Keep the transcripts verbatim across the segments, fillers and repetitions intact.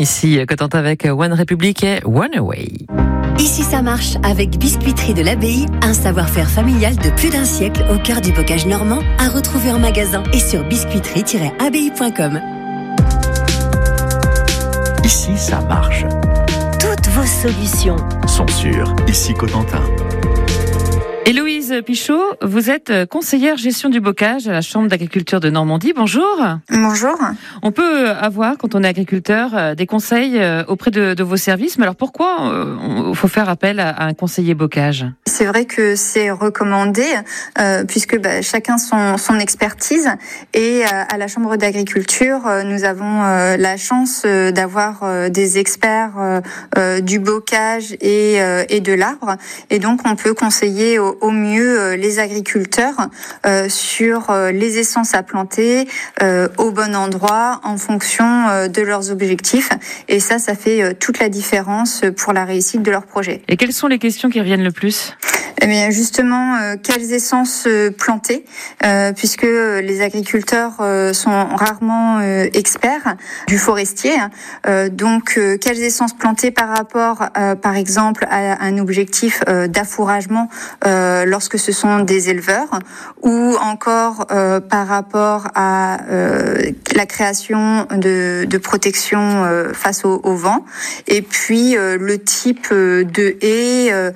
Ici, Cotentin avec One Republic et One Away. Ici ça marche avec Biscuiterie de l'Abbaye, un savoir-faire familial de plus d'un siècle au cœur du bocage normand, à retrouver en magasin et sur biscuiterie tiret abbaye point com. Ici ça marche. Toutes vos solutions sont sur Ici Cotentin. Héloïse Pichot, vous êtes conseillère gestion du bocage à la Chambre d'agriculture de Normandie. Bonjour. Bonjour. On peut avoir, quand on est agriculteur, des conseils auprès de, de vos services. Mais alors pourquoi il euh, faut faire appel à, à un conseiller bocage ? C'est vrai que c'est recommandé euh, puisque bah, chacun son, son expertise. Et euh, à la Chambre d'agriculture, euh, nous avons euh, la chance euh, d'avoir euh, des experts euh, euh, du bocage et, euh, et de l'arbre. Et donc on peut conseiller au au mieux les agriculteurs euh, sur euh, les essences à planter euh, au bon endroit en fonction euh, de leurs objectifs. Et ça, ça fait euh, toute la différence pour la réussite de leur projet. Et quelles sont les questions qui reviennent le plus ? Eh bien justement, euh, quelles essences euh, planter, euh, puisque les agriculteurs euh, sont rarement euh, experts du forestier. Euh, donc, euh, quelles essences planter par rapport, euh, par exemple, à un objectif euh, d'affouragement euh, lorsque ce sont des éleveurs, ou encore euh, par rapport à euh, la création de, de protection euh, face au, au vent, et puis euh, le type de haie, euh,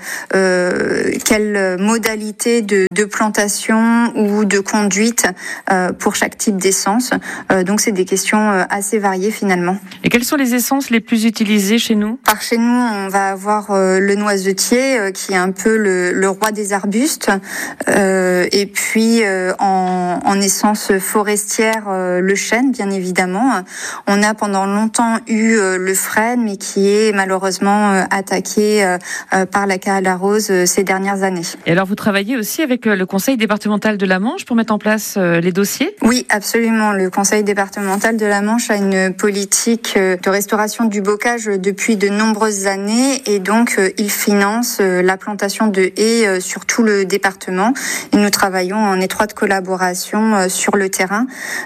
euh, quelle modalité de, de plantation ou de conduite euh, pour chaque type d'essence. Euh, donc c'est des questions euh, assez variées finalement. Et quelles sont les essences les plus utilisées chez nous ? Par chez nous, on va avoir euh, le noisetier euh, qui est un peu le, le roi des arbustes. Euh, et puis euh, en, en essence forestière, euh, le chêne bien évidemment. On a pendant longtemps eu euh, le frêne, mais qui est malheureusement euh, attaqué euh, euh, par la cale à rose euh, ces dernières années. Et alors, vous travaillez aussi avec le conseil départemental de la Manche pour mettre en place les dossiers ? Oui, absolument. Le conseil départemental de la Manche a une politique de restauration du bocage depuis de nombreuses années et donc il finance la plantation de haies sur tout le département. Et nous travaillons en étroite collaboration sur le terrain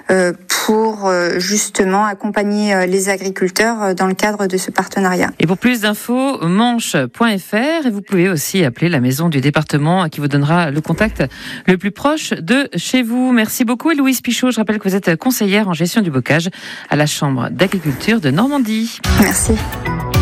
pour justement accompagner les agriculteurs dans le cadre de ce partenariat. Et pour plus d'infos, manche point f r, et vous pouvez aussi appeler la maison du département qui vous donnera le contact le plus proche de chez vous. Merci beaucoup Héloïse Pichot. Je rappelle que vous êtes conseillère en gestion du bocage à la Chambre d'agriculture de Normandie. Merci.